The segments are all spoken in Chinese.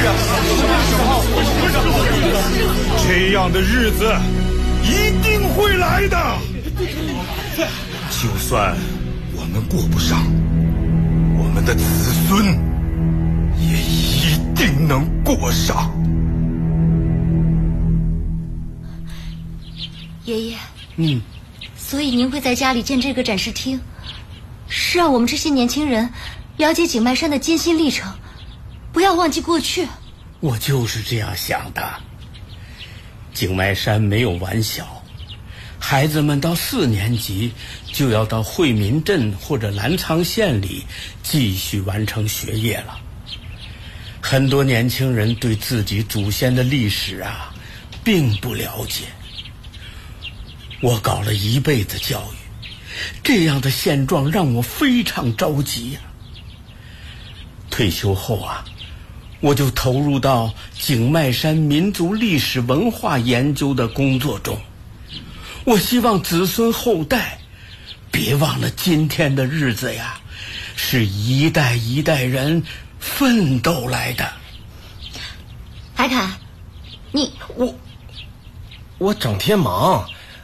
这样的日子一定会来的，就算我们过不上，我们的子孙也一定能过上。 爷爷，所以您会在家里建这个展示厅，是让我们这些年轻人了解景迈山的艰辛历程，不要忘记过去。 我就是这样想的。景迈山没有完小，孩子们到4年级就要到惠民镇或者澜沧县里继续完成学业了。很多年轻人对自己祖先的历史并不了解。我搞了一辈子教育，这样的现状让我非常着急呀。退休后我就投入到景迈山民族历史文化研究的工作中。我希望子孙后代别忘了今天的日子是一代一代人奋斗来的。 海凯， 我整天忙，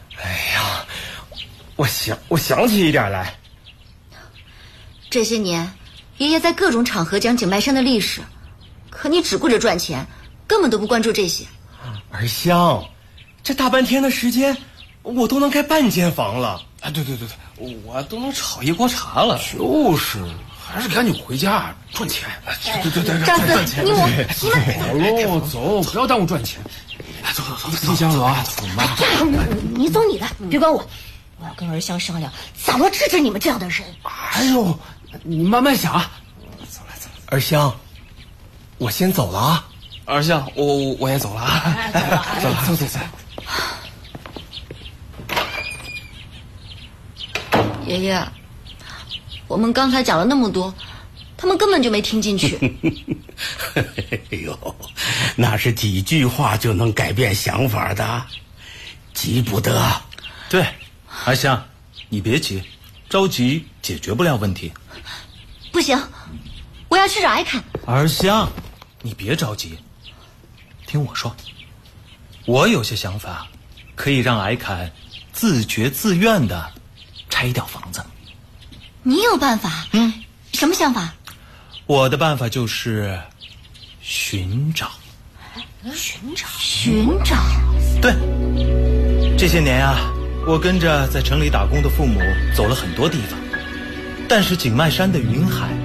我想起一点来。 这些年爷爷在各种场合讲景迈山的历史，可你只顾着赚钱，根本都不关注这些。 儿香，这大半天的时间我都能盖半间房了。 对，我都能炒一锅茶了。 就是，还是赶紧回家赚钱。 对， 张四，你们走喽，走，不要耽误赚钱。走，自己想走啊，走吧。 你走你的，别管我。我要跟儿香商量，咋了治治你们这样的人。 哎呦，你慢慢想。 走了。儿香，我先走了啊。 儿香，我也走了啊。 走。 爷爷，我们刚才讲了那么多，他们根本就没听进去。 哎呦，那是几句话就能改变想法的，急不得。 对，儿香，你别急，着急解决不了问题。 不行，我要去找艾侃。 儿香，你别着急，听我说，我有些想法，可以让艾侃自觉自愿的拆掉房子。 你有办法？什么想法？ 我的办法就是寻找。 寻找？ 对，这些年我跟着在城里打工的父母走了很多地方，但是景迈山的云海